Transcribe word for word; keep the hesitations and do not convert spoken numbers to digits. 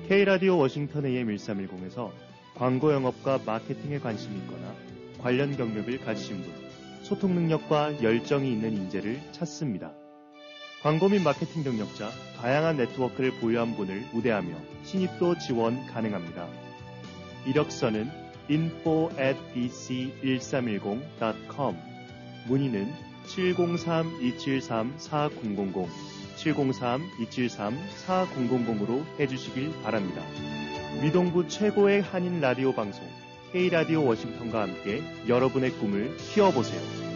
K라디오 워싱턴 에이엠 일삼일공에서 광고 영업과 마케팅에 관심이 있거나 관련 경력을 가지신 분, 소통 능력과 열정이 있는 인재를 찾습니다. 광고 및 마케팅 경력자, 다양한 네트워크를 보유한 분을 우대하며 신입도 지원 가능합니다. 이력서는 info at 비씨 일삼일공 닷 컴, 문의는 칠공삼 이칠삼 사공공공, 칠공삼 이칠삼 사공공공으로 해주시길 바랍니다. 미동부 최고의 한인 라디오 방송 K라디오 워싱턴과 함께 여러분의 꿈을 키워보세요.